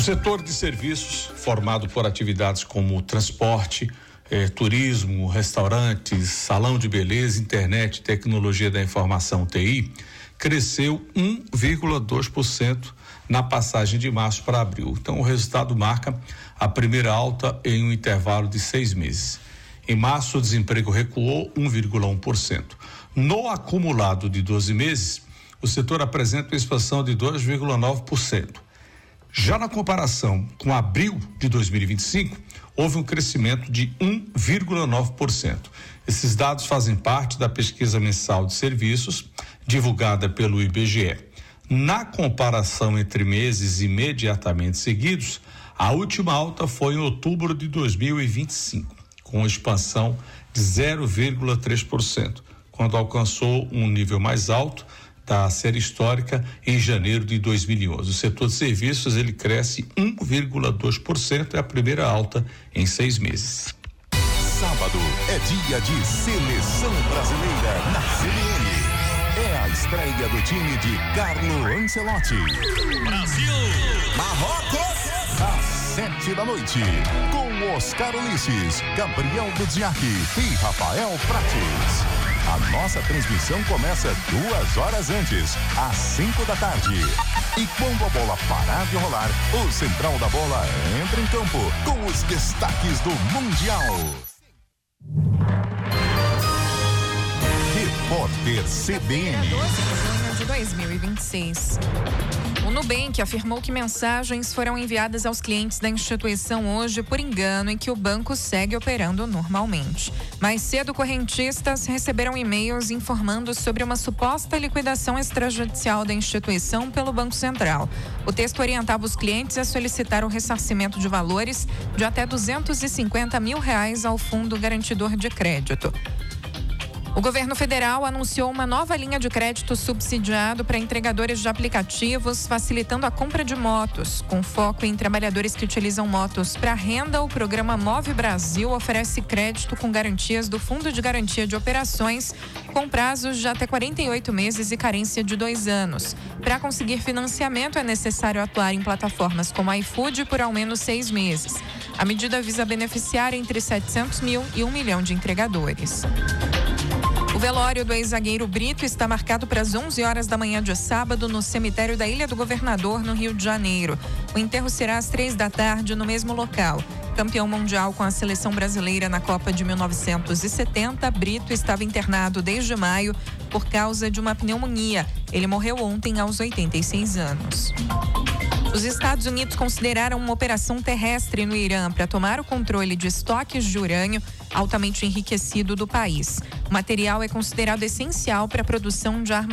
setor de serviços, formado por atividades como transporte, turismo, restaurantes, salão de beleza, internet, tecnologia da informação, TI, cresceu 1,2% na passagem de março para abril. Então, o resultado marca a primeira alta em um intervalo de 6 meses. Em março, o desemprego recuou 1,1%. No acumulado de 12 meses, o setor apresenta uma expansão de 2,9%. Já na comparação com abril de 2025, houve um crescimento de 1,9%. Esses dados fazem parte da pesquisa mensal de serviços, divulgada pelo IBGE. Na comparação entre meses imediatamente seguidos, a última alta foi em outubro de 2025, com expansão de 0,3%, quando alcançou um nível mais alto da série histórica em janeiro de 2011. O setor de serviços, ele cresce 1,2%, é a primeira alta em 6 meses. Sábado é dia de seleção brasileira na CBN. É a estreia do time de Carlo Ancelotti. Brasil! Marrocos! Às 7h, com Oscar Ulisses, Gabriel Dudziak e Rafael Prates. A nossa transmissão começa 2 horas antes, às 5h. E quando a bola parar de rolar, o central da bola entra em campo com os destaques do Mundial. Repórter CBN. 12 de junho de 2026. O Nubank afirmou que mensagens foram enviadas aos clientes da instituição hoje por engano e que o banco segue operando normalmente. Mais cedo, correntistas receberam e-mails informando sobre uma suposta liquidação extrajudicial da instituição pelo Banco Central. O texto orientava os clientes a solicitar o ressarcimento de valores de até R$250 mil ao Fundo Garantidor de Crédito. O governo federal anunciou uma nova linha de crédito subsidiado para entregadores de aplicativos, facilitando a compra de motos. Com foco em trabalhadores que utilizam motos para renda, o programa Move Brasil oferece crédito com garantias do Fundo de Garantia de Operações, com prazos de até 48 meses e carência de 2 anos. Para conseguir financiamento, é necessário atuar em plataformas como iFood por ao menos 6 meses. A medida visa beneficiar entre 700 mil e 1 milhão de entregadores. O velório do ex-zagueiro Brito está marcado para as 11 horas da manhã de sábado no cemitério da Ilha do Governador, no Rio de Janeiro. O enterro será às 3h no mesmo local. Campeão mundial com a seleção brasileira na Copa de 1970, Brito estava internado desde maio por causa de uma pneumonia. Ele morreu ontem aos 86 anos. Os Estados Unidos consideraram uma operação terrestre no Irã para tomar o controle de estoques de urânio altamente enriquecido do país. O material é considerado essencial para a produção de armas